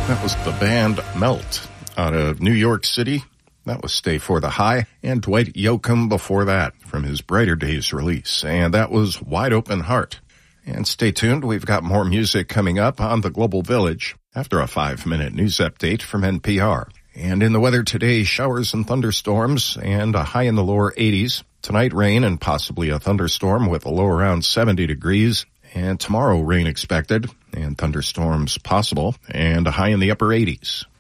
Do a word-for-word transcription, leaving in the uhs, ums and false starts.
That was the band Melt out of New York City. That was Stay for the High, and Dwight Yoakam before that from his Brighter Days release. And that was Wide Open Heart. And stay tuned, we've got more music coming up on the Global Village after a five-minute news update from N P R. And in the weather today, showers and thunderstorms and a high in the lower eighties. Tonight, rain and possibly a thunderstorm with a low around seventy degrees. And tomorrow, rain expected and thunderstorms possible and a high in the upper eighties.